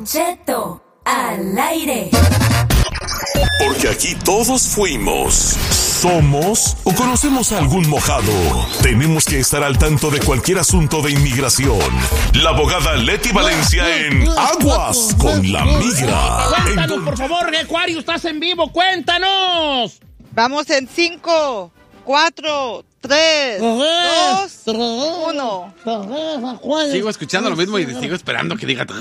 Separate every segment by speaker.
Speaker 1: Cheto al aire.
Speaker 2: Porque aquí todos fuimos, somos o conocemos a algún mojado. Tenemos que estar al tanto de cualquier asunto de inmigración. La abogada Leti Valencia en Aguas con la Migra.
Speaker 3: Cuéntanos, por favor, Acuario, estás en vivo, cuéntanos.
Speaker 4: Vamos en 5, 4, 3, 2, 1.
Speaker 5: Sigo escuchando lo mismo y sigo esperando que diga.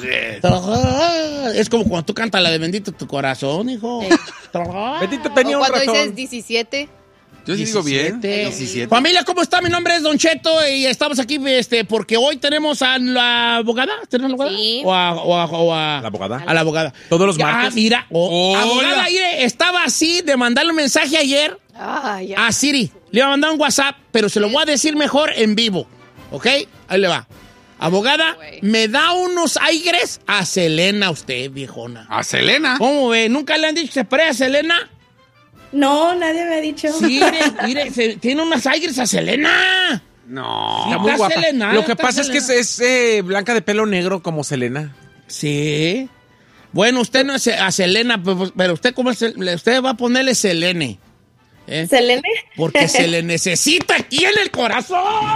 Speaker 3: Es como cuando tú cantas la de Bendito tu corazón, hijo.
Speaker 5: Bendito tenía un
Speaker 6: cuando
Speaker 5: ratón.
Speaker 6: dices 17.
Speaker 5: Yo sí digo bien. 17.
Speaker 3: Familia, ¿cómo está? Mi nombre es Don Cheto y estamos aquí porque hoy tenemos a la abogada. ¿Tenemos a la abogada?
Speaker 6: Sí.
Speaker 3: O a
Speaker 5: ¿La abogada?
Speaker 3: A la abogada.
Speaker 5: Todos los
Speaker 3: Ah,
Speaker 5: martes.
Speaker 3: mira.
Speaker 5: Hola.
Speaker 3: Abogada, estaba así de mandarle un mensaje ayer a Siri. Le iba a mandar un WhatsApp, pero se lo voy a decir mejor en vivo. ¿Ok? Ahí le va. Abogada, me da unos aires a Selena usted, viejona.
Speaker 5: ¿A Selena?
Speaker 3: ¿Cómo ve? ¿Nunca le han dicho que se parece a Selena?
Speaker 7: No, nadie me ha dicho.
Speaker 3: Sí, mire, tiene unos aires a Selena.
Speaker 5: No.
Speaker 3: Sí,
Speaker 5: Está muy
Speaker 3: está
Speaker 5: guapa.
Speaker 3: Selena,
Speaker 8: Lo que
Speaker 3: está
Speaker 8: pasa es que
Speaker 3: Selena.
Speaker 8: es blanca de pelo negro como Selena.
Speaker 3: Sí. Bueno, usted no es a Selena, pero usted, usted va a ponerle Selene.
Speaker 7: ¿Selene?
Speaker 3: Porque se le necesita aquí en el corazón.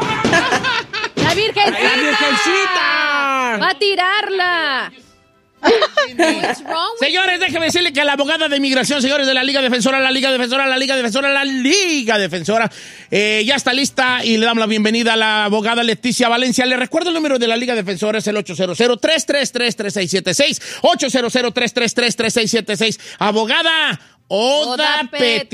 Speaker 6: ¡La Virgencita!
Speaker 3: ¡La Virgencita!
Speaker 6: ¡Va a tirarla! What's wrong with
Speaker 3: Señores, déjeme decirle que la abogada de inmigración, señores de la Liga Defensora, la Liga Defensora, ya está lista y le damos la bienvenida a la abogada Leticia Valencia. Le recuerdo el número de la Liga Defensora, es el 800-333-3676, 800-333-3676. Abogada Oda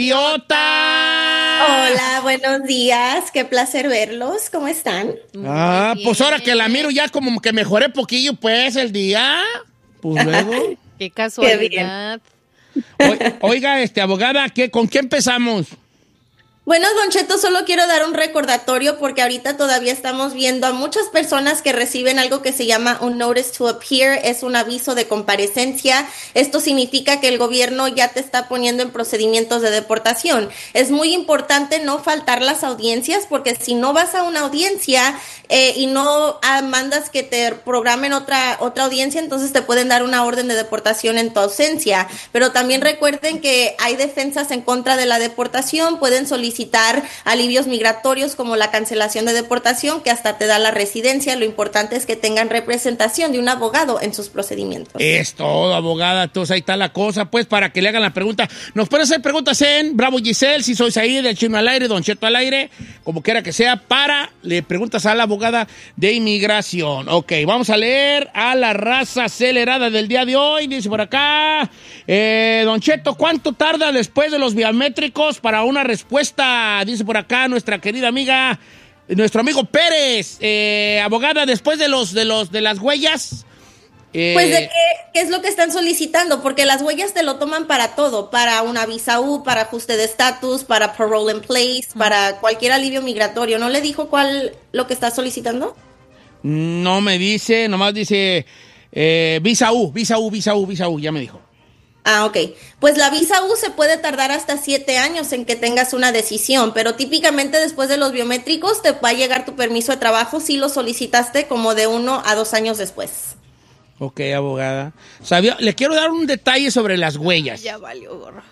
Speaker 3: Petiota.
Speaker 7: Hola, buenos días. Qué placer verlos. ¿Cómo están?
Speaker 3: Pues ahora que la miro ya como que mejoré poquillo, pues, el día. Pues luego.
Speaker 6: Qué casualidad.
Speaker 3: Oiga, abogada, ¿con qué empezamos?
Speaker 7: Bueno, Don Cheto, solo quiero dar un recordatorio porque ahorita todavía estamos viendo a muchas personas que reciben algo que se llama un Notice to Appear, es un aviso de comparecencia. Esto significa que el gobierno ya te está poniendo en procedimientos de deportación. Es muy importante no faltar las audiencias porque si no vas a una audiencia y no mandas que te programen otra audiencia, entonces te pueden dar una orden de deportación en tu ausencia. Pero también recuerden que hay defensas en contra de la deportación, pueden solicitar alivios migratorios como la cancelación de deportación, que hasta te da la residencia. Lo importante es que tengan representación de un abogado en sus procedimientos.
Speaker 3: Es todo, abogada. Entonces ahí está la cosa, pues, para que le hagan la pregunta. Nos pueden hacer preguntas en Bravo Giselle, si sois ahí, del Chino al aire, Don Cheto al aire, como quiera que sea, le preguntas a la abogada de inmigración. Ok, vamos a leer a la raza acelerada del día de hoy. Dice por acá, Don Cheto, ¿cuánto tarda después de los biométricos para una respuesta? Dice por acá nuestra querida amiga, nuestro amigo Pérez, abogada, después de las huellas.
Speaker 7: Pues de qué es lo que están solicitando, porque las huellas te lo toman para todo, para una visa U, para ajuste de estatus, para parole in place, para cualquier alivio migratorio. ¿No le dijo cuál lo que está solicitando?
Speaker 3: No me dice, nomás dice visa U, ya me dijo.
Speaker 7: Ah, ok. Pues la visa U se puede tardar hasta 7 años en que tengas una decisión, pero típicamente después de los biométricos te va a llegar tu permiso de trabajo si lo solicitaste como de 1 a 2 años después.
Speaker 3: Ok, abogada. Le quiero dar un detalle sobre las huellas.
Speaker 6: Ya valió, gorro.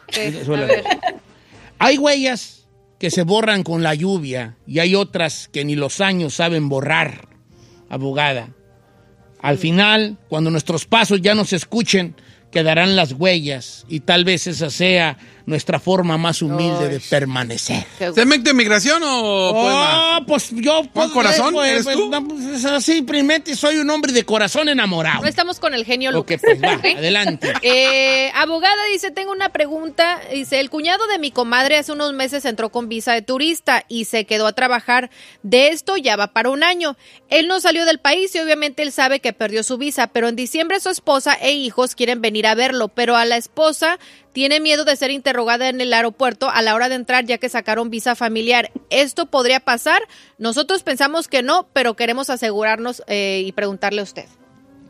Speaker 3: Hay huellas que se borran con la lluvia y hay otras que ni los años saben borrar, abogada. Al final, cuando nuestros pasos ya no se escuchen, quedarán las huellas y tal vez esa sea nuestra forma más humilde de permanecer.
Speaker 5: ¿Cemento de migración o poema?
Speaker 3: Pues yo...
Speaker 5: ¿Con corazón? ¿Eres tú?
Speaker 3: No, pues, simplemente soy un hombre de corazón enamorado.
Speaker 6: No estamos con el genio Lucas.
Speaker 3: Ok, pues va, adelante.
Speaker 6: Abogada, dice, tengo una pregunta. Dice, el cuñado de mi comadre hace unos meses entró con visa de turista y se quedó a trabajar. De esto ya va para 1 año. Él no salió del país y obviamente él sabe que perdió su visa, pero en diciembre su esposa e hijos quieren venir a verlo, pero a la esposa tiene miedo de ser interrogada en el aeropuerto a la hora de entrar ya que sacaron visa familiar. ¿Esto podría pasar? Nosotros pensamos que no, pero queremos asegurarnos y preguntarle a usted.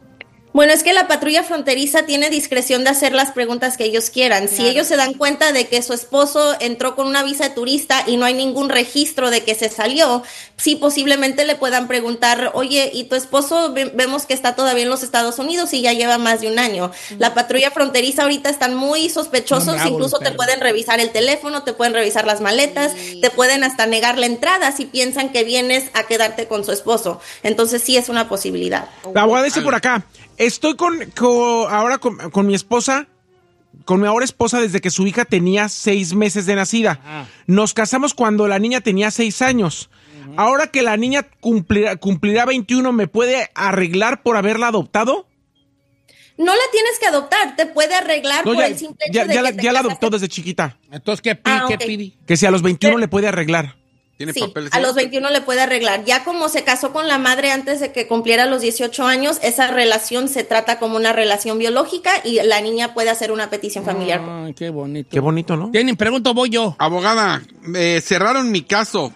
Speaker 7: Bueno, es que la patrulla fronteriza tiene discreción de hacer las preguntas que ellos quieran. Claro. Si ellos se dan cuenta de que su esposo entró con una visa de turista y no hay ningún registro de que se salió, sí posiblemente le puedan preguntar, oye, ¿y tu esposo vemos que está todavía en los Estados Unidos y ya lleva más de un año? La patrulla fronteriza ahorita están muy sospechosos, incluso te pueden revisar el teléfono, te pueden revisar las maletas, te pueden hasta negar la entrada si piensan que vienes a quedarte con su esposo. Entonces sí es una posibilidad.
Speaker 8: La abogada dice por acá, estoy ahora con mi esposa, con mi ahora esposa desde que su hija tenía 6 meses de nacida. Nos casamos cuando la niña tenía 6 años. Ahora que la niña cumplirá 21, ¿me puede arreglar por haberla adoptado?
Speaker 7: No la tienes que adoptar, te puede arreglar por el simple hecho de que
Speaker 8: ya la adoptó desde chiquita.
Speaker 3: Entonces, ¿qué pide?
Speaker 8: Que si a los 21 le puede arreglar.
Speaker 7: Sí, a los 21 le puede arreglar. Ya como se casó con la madre antes de que cumpliera los 18 años, esa relación se trata como una relación biológica y la niña puede hacer una petición familiar.
Speaker 3: Ay, qué bonito.
Speaker 8: Qué bonito, ¿no?
Speaker 3: Tienen, pregunto, voy yo.
Speaker 5: Abogada, cerraron mi caso,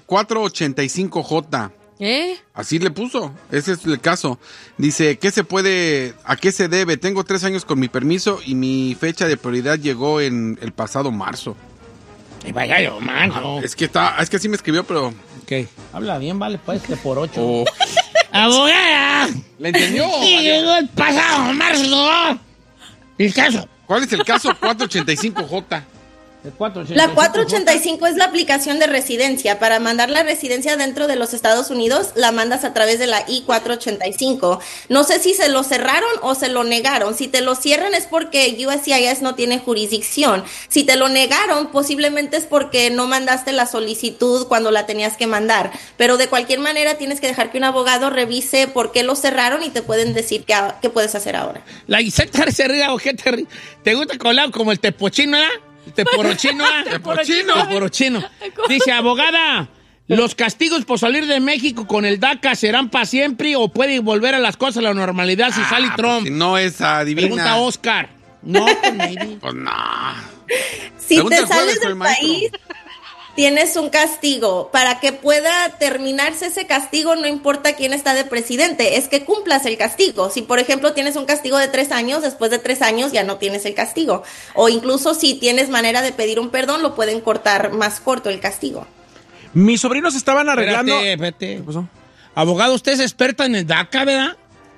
Speaker 5: 485J. Así le puso, ese es el caso. Dice, ¿a qué se debe? Tengo 3 años con mi permiso y mi fecha de prioridad llegó en el pasado marzo.
Speaker 3: Vaya yo, mano.
Speaker 5: Es que así me escribió, pero...
Speaker 3: Ok. Habla bien, vale, pues, que por 8.
Speaker 5: Oh.
Speaker 3: ¡Abogada!
Speaker 5: ¿Le entendió?
Speaker 3: Sí, llegó el pasado marzo. ¿El caso?
Speaker 5: ¿Cuál es el caso 485J?
Speaker 7: La 485 es la aplicación de residencia. Para mandar la residencia dentro de los Estados Unidos, la mandas a través de la I-485. No sé si se lo cerraron o se lo negaron. Si te lo cierran es porque USCIS no tiene jurisdicción. Si te lo negaron, posiblemente es porque no mandaste la solicitud cuando la tenías que mandar. Pero de cualquier manera tienes que dejar que un abogado revise por qué lo cerraron y te pueden decir qué puedes hacer ahora.
Speaker 3: La Giselle se ríe, ¿o qué te ríe? ¿Te gusta colado como el tepochino, ¿verdad? Teporochino, Teporochino. Dice, abogada, ¿los castigos por salir de México con el DACA serán para siempre o puede volver a las cosas a la normalidad si sale Trump?
Speaker 5: Pues si no es adivina.
Speaker 3: Pregunta Oscar. No, pues maybe.
Speaker 5: Pues no.
Speaker 7: Si te sales del país, tienes un castigo. Para que pueda terminarse ese castigo, no importa quién está de presidente, es que cumplas el castigo. Si, por ejemplo, tienes un castigo de 3 años, después de 3 años ya no tienes el castigo. O incluso si tienes manera de pedir un perdón, lo pueden cortar más corto el castigo.
Speaker 8: Mis sobrinos estaban arreglando...
Speaker 3: Espérate. ¿Qué pasó? Abogado, usted es experta en el DACA, ¿verdad?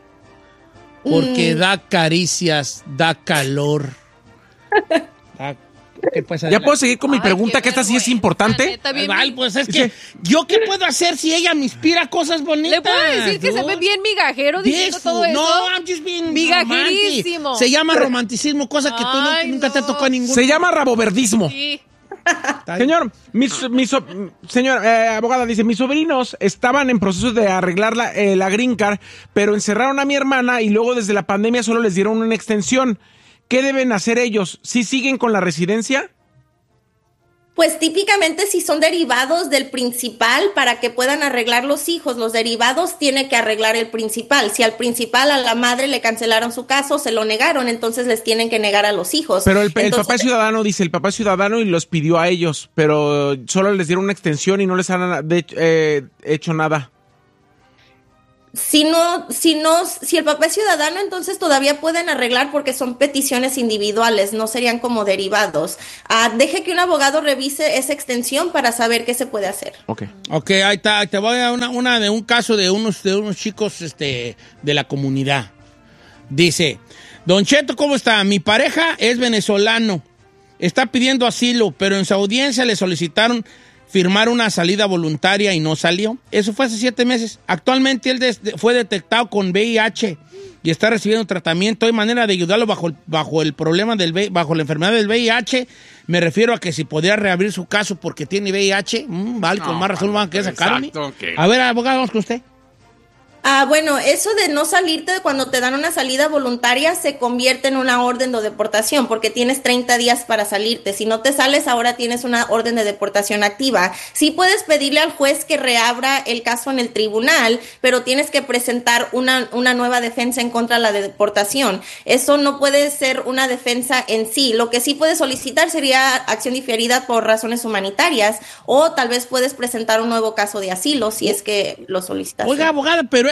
Speaker 3: Porque da caricias, da calor.
Speaker 8: ¿Ya puedo seguir con mi pregunta, que esta sí es importante?
Speaker 3: Vale, pues es que, ¿yo qué puedo hacer si ella me inspira cosas bonitas?
Speaker 6: ¿Le puedo decir que se ve bien migajero diciendo todo eso?
Speaker 3: No, I'm just being
Speaker 6: migajerísimo.
Speaker 3: Se llama romanticismo, cosa que tú nunca te tocó a ninguno.
Speaker 8: Se llama raboverdismo.
Speaker 6: Sí.
Speaker 8: Señor, abogada, dice, mis sobrinos estaban en proceso de arreglar la green card, pero encerraron a mi hermana y luego desde la pandemia solo les dieron una extensión. ¿Qué deben hacer ellos? ¿Sí siguen con la residencia?
Speaker 7: Pues típicamente si son derivados del principal, para que puedan arreglar los hijos, los derivados tiene que arreglar el principal. Si al principal, a la madre le cancelaron su caso, se lo negaron, entonces les tienen que negar a los hijos.
Speaker 8: Pero el papá es ciudadano, dice, el papá es ciudadano y los pidió a ellos, pero solo les dieron una extensión y no les han hecho nada.
Speaker 7: Si el papá es ciudadano, entonces todavía pueden arreglar porque son peticiones individuales, no serían como derivados. Deje que un abogado revise esa extensión para saber qué se puede hacer.
Speaker 3: Ok, ahí está. Te voy a dar una de un caso de unos chicos de la comunidad. Dice, Don Cheto, ¿cómo está? Mi pareja es venezolano. Está pidiendo asilo, pero en su audiencia le solicitaron firmar una salida voluntaria y no salió. Eso fue hace 7 meses. Actualmente él fue detectado con VIH y está recibiendo tratamiento. Hay manera de ayudarlo bajo el problema bajo la enfermedad del VIH. Me refiero a que si podría reabrir su caso porque tiene VIH, vale, con más razón van a querer sacarme. A ver, abogado, vamos con usted.
Speaker 7: Bueno, eso de no salirte cuando te dan una salida voluntaria se convierte en una orden de deportación porque tienes 30 días para salirte. Si no te sales, ahora tienes una orden de deportación activa. Sí puedes pedirle al juez que reabra el caso en el tribunal, pero tienes que presentar una nueva defensa en contra de la deportación. Eso no puede ser una defensa en sí. Lo que sí puedes solicitar sería acción diferida por razones humanitarias o tal vez puedes presentar un nuevo caso de asilo si es que lo solicitas.
Speaker 3: Oiga, abogada, pero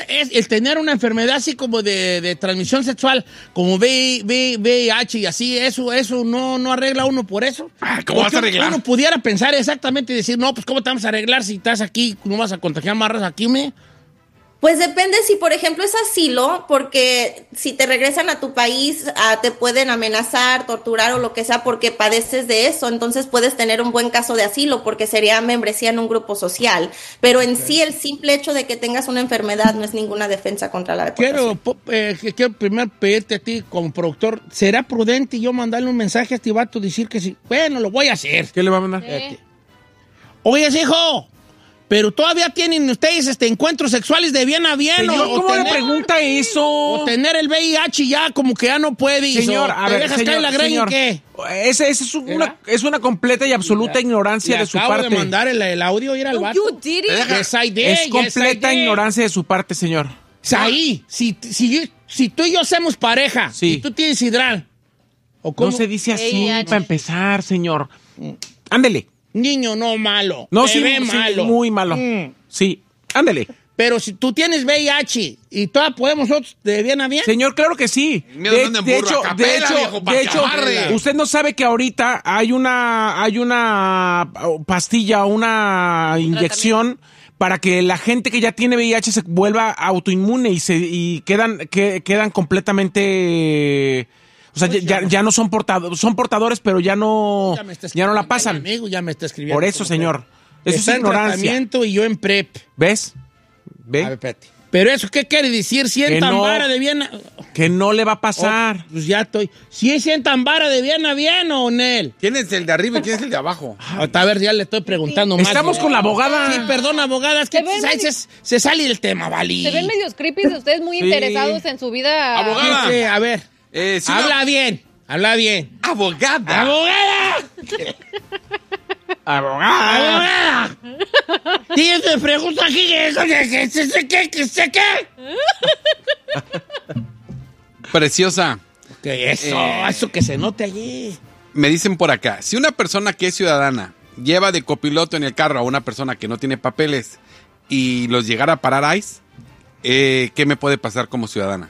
Speaker 3: es el tener una enfermedad así como de transmisión sexual, como VIH y así, eso no arregla uno por eso.
Speaker 5: ¿Cómo vas a arreglar?
Speaker 3: Uno pudiera pensar exactamente y decir, no, pues ¿cómo te vamos a arreglar si estás aquí, no vas a contagiar más raza aquí,
Speaker 7: Pues depende si, por ejemplo, es asilo, porque si te regresan a tu país, te pueden amenazar, torturar o lo que sea porque padeces de eso. Entonces puedes tener un buen caso de asilo porque sería membresía en un grupo social. Pero en sí, el simple hecho de que tengas una enfermedad no es ninguna defensa contra la deportación.
Speaker 3: Quiero primero pedirte a ti como productor, ¿será prudente yo mandarle un mensaje a este vato decir que sí? Bueno, lo voy a hacer.
Speaker 8: ¿Qué le va a mandar?
Speaker 3: Oye, hijo, pero todavía tienen ustedes encuentros sexuales de bien a bien.
Speaker 8: Señor, ¿cómo le pregunta eso?
Speaker 3: O tener el VIH ya como que ya no puede.
Speaker 8: Señor, a ver,
Speaker 3: dejas caer la greña, ¿qué?
Speaker 8: Esa es una completa y absoluta ignorancia de su parte.
Speaker 3: Acabo de mandar el audio ir al vato.
Speaker 6: You did it.
Speaker 3: Yes, I did.
Speaker 8: Es completa ignorancia de su parte, señor.
Speaker 3: Ahí, si tú y yo hacemos pareja,
Speaker 8: Sí.
Speaker 3: y tú tienes hidral, ¿o cómo?
Speaker 8: No se dice así,
Speaker 6: VIH.
Speaker 8: para empezar, señor. Ándele.
Speaker 3: Niño, no malo.
Speaker 8: No,
Speaker 3: Se
Speaker 8: sí,
Speaker 3: ve
Speaker 8: sí,
Speaker 3: malo.
Speaker 8: muy malo. Sí, ándele.
Speaker 3: Pero si tú tienes VIH y todavía podemos nosotros de bien a bien.
Speaker 8: Señor, claro que sí.
Speaker 5: Miedo no ande en burro, a capela, viejo, pa' que amarre.
Speaker 8: usted no sabe que ahorita hay una pastilla, una inyección para que la gente que ya tiene VIH se vuelva autoinmune y quedan completamente. O sea, ya no son portadores, pero ya no la pasan.
Speaker 3: Amigo, ya me está escribiendo.
Speaker 8: Por eso, señor. Eso es
Speaker 3: Está en
Speaker 8: ignorancia.
Speaker 3: tratamiento y yo en PrEP.
Speaker 8: ¿Ves?
Speaker 3: A ver, espérate. Pero eso, ¿qué quiere decir? Sientan vara de bien a...
Speaker 8: Que no le va a pasar.
Speaker 3: Pues ya estoy. ¿Sí sientan vara de bien a bien o Nel?
Speaker 5: ¿Quién es el de arriba y quién es el de abajo?
Speaker 3: A ver, ya le estoy preguntando más.
Speaker 8: Estamos con la abogada.
Speaker 3: Sí, perdón, abogada, es que se sale el tema, Vali.
Speaker 6: Se ven medios creepy de ustedes muy
Speaker 8: Sí.
Speaker 6: interesados en su vida.
Speaker 5: Abogada.
Speaker 3: Sí, a ver.
Speaker 5: Sí,
Speaker 3: Habla bien.
Speaker 5: Abogada.
Speaker 3: ¡Abogada! ¡Abogada! Tienes me pregunta aquí que sé qué.
Speaker 5: Preciosa.
Speaker 3: ¿Qué eso que se note allí?
Speaker 5: Me dicen por acá, si una persona que es ciudadana lleva de copiloto en el carro a una persona que no tiene papeles y los llegara a parar ICE, ¿qué me puede pasar como ciudadana?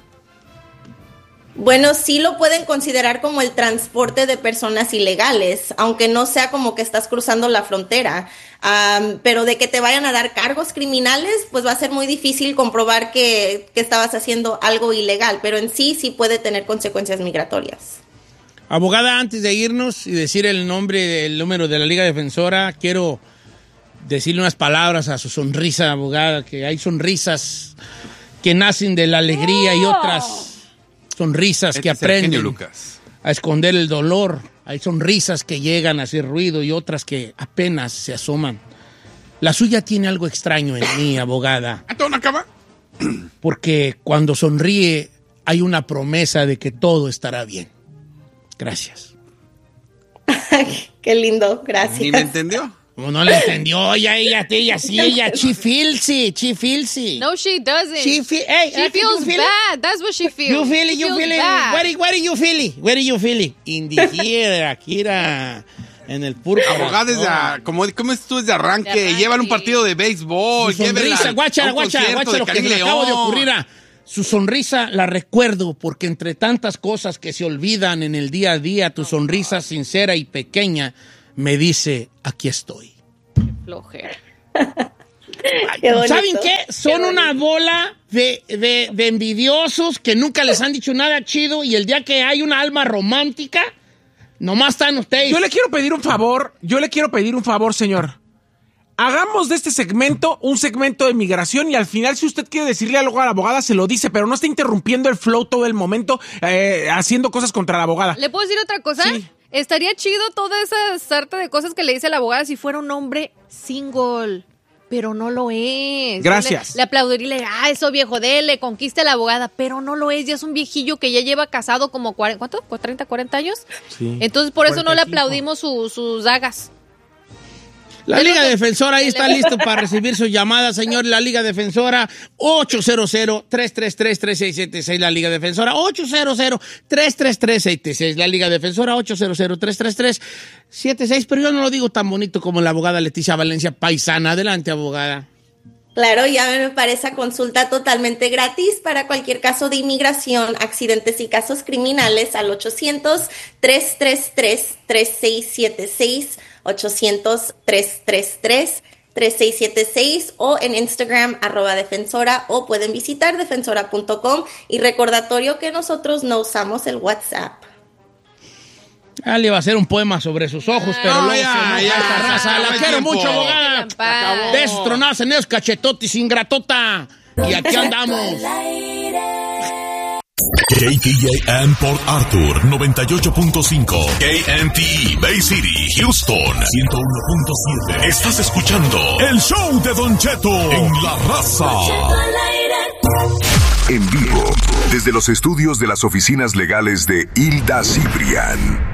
Speaker 7: Bueno, sí lo pueden considerar como el transporte de personas ilegales, aunque no sea como que estás cruzando la frontera. Pero de que te vayan a dar cargos criminales, pues va a ser muy difícil comprobar que estabas haciendo algo ilegal, pero en sí puede tener consecuencias migratorias.
Speaker 3: Abogada, antes de irnos y decir el número de la Liga Defensora, quiero decirle unas palabras a su sonrisa, abogada, que hay sonrisas que nacen de la alegría y otras sonrisas que aprenden
Speaker 5: Lucas.
Speaker 3: a esconder el dolor. Hay sonrisas que llegan a hacer ruido y otras que apenas se asoman. La suya tiene algo extraño en mí, abogada.
Speaker 5: ¿Todo no acaba?
Speaker 3: Porque cuando sonríe hay una promesa de que todo estará bien. Gracias.
Speaker 7: Qué lindo, gracias.
Speaker 5: ¿Ni me entendió?
Speaker 3: Como no le entendió, ella, she feels it.
Speaker 6: No, she doesn't.
Speaker 3: She
Speaker 6: feels bad. That's what she feels.
Speaker 3: You feel it,
Speaker 6: She feels bad.
Speaker 3: Where do you feel it? Where do you feel it? In the here, aquí era en el puro
Speaker 5: Abogada es de, ¿cómo es tú desde arranque?
Speaker 6: De arranque.
Speaker 5: Llévala a un partido de béisbol.
Speaker 3: Su sonrisa, guacha lo que me acabo de ocurrir. Su sonrisa la recuerdo porque entre tantas cosas que se olvidan en el día a día, tu sonrisa sincera y pequeña me dice, aquí estoy.
Speaker 6: Flojera.
Speaker 7: Qué bonito.
Speaker 3: ¿Saben qué? Son una bola de envidiosos que nunca les han dicho nada chido y el día que hay una alma romántica, nomás están ustedes.
Speaker 8: Yo le quiero pedir un favor, señor. Hagamos de este segmento un segmento de migración y al final, si usted quiere decirle algo a la abogada, se lo dice, pero no está interrumpiendo el flow todo el momento haciendo cosas contra la abogada.
Speaker 6: ¿Le puedo decir otra cosa?
Speaker 8: Sí.
Speaker 6: Estaría chido toda esa sarta de cosas que le dice la abogada si fuera un hombre single. Pero no lo es.
Speaker 8: Gracias.
Speaker 6: Le aplaudiría y le diría, eso viejo, dele, conquiste a la abogada. Pero no lo es, ya es un viejillo que ya lleva casado como 40, ¿cuánto? ¿30, 40 años?
Speaker 8: Sí.
Speaker 6: Entonces por eso no le
Speaker 8: 45.
Speaker 6: aplaudimos sus dagas.
Speaker 3: La Liga Defensora ahí está listo para recibir su llamada, señor. La Liga Defensora 800-333-3676. La Liga Defensora 800-333-3676. La Liga Defensora 800-333-76. Pero yo no lo digo tan bonito como la abogada Leticia Valencia, paisana. Adelante, abogada.
Speaker 7: Claro, llámenme para esa consulta totalmente gratis para cualquier caso de inmigración, accidentes y casos criminales al 800-333-3676, 800-333-3676 o en Instagram @defensora o pueden visitar defensora.com y recordatorio que nosotros no usamos el WhatsApp.
Speaker 3: Le va a hacer un poema sobre sus ojos, pero luego esta raza. La quiero mucho, abogada. Destronadas en esos cachetotis, ingratota. Y aquí andamos.
Speaker 2: KTJM Port Arthur 98.5, KMTE Bay City, Houston 101.7. Estás escuchando el show de Don Cheto en La Raza.
Speaker 9: En vivo, desde los estudios de las oficinas legales de Hilda Cibrián.